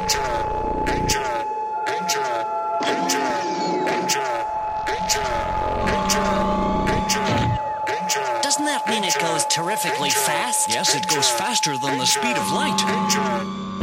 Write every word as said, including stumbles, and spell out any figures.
Doesn't that mean it goes terrifically fast? Yes, it goes faster than the speed of light.